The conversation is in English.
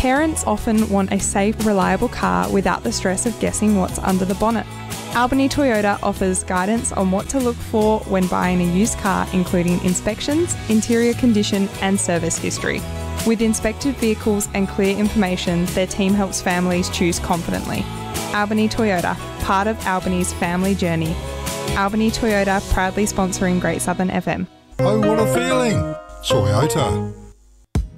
Parents often want a safe, reliable car without the stress of guessing what's under the bonnet. Albany Toyota offers guidance on what to look for when buying a used car, including inspections, interior condition and service history. With inspected vehicles and clear information, their team helps families choose confidently. Albany Toyota, part of Albany's family journey. Albany Toyota, proudly sponsoring Great Southern FM. Oh, what a feeling! Toyota.